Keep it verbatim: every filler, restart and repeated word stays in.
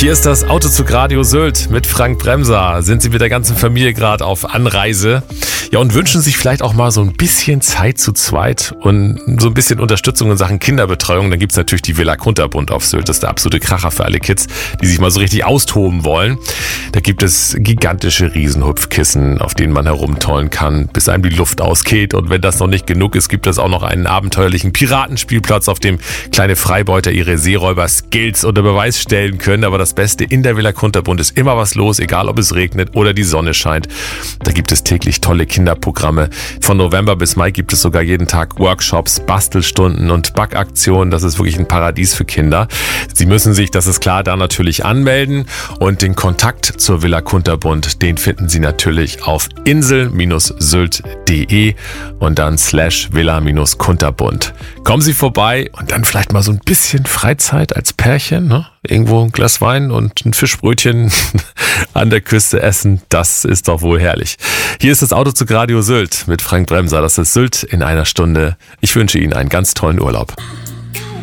Hier ist das Autozug Radio Sylt mit Frank Bremser. Sind Sie mit der ganzen Familie gerade auf Anreise? Ja, und wünschen sich vielleicht auch mal so ein bisschen Zeit zu zweit und so ein bisschen Unterstützung in Sachen Kinderbetreuung. Dann gibt's natürlich die Villa Kunterbund auf Sylt. Das ist der absolute Kracher für alle Kids, die sich mal so richtig austoben wollen. Da gibt es gigantische Riesenhupfkissen, auf denen man herumtollen kann, bis einem die Luft ausgeht. Und wenn das noch nicht genug ist, gibt es auch noch einen abenteuerlichen Piratenspielplatz, auf dem kleine Freibeuter ihre Seeräuber-Skills unter Beweis stellen können. Aber das Beste, in der Villa Kunterbund ist immer was los, egal ob es regnet oder die Sonne scheint. Da gibt es täglich tolle Kinderprogramme. Von November bis Mai gibt es sogar jeden Tag Workshops, Bastelstunden und Backaktionen. Das ist wirklich ein Paradies für Kinder. Sie müssen sich, das ist klar, da natürlich anmelden. Und den Kontakt zur Villa Kunterbund, den finden Sie natürlich auf insel sylt punkt de und dann slash Villa-Kunterbund. Kommen Sie vorbei und dann vielleicht mal so ein bisschen Freizeit als Pärchen, ne? Irgendwo ein Glas Wein und ein Fischbrötchen an der Küste essen. Das ist doch wohl herrlich. Hier ist das Autozug Radio Sylt mit Frank Bremser. Das ist Sylt in einer Stunde. Ich wünsche Ihnen einen ganz tollen Urlaub.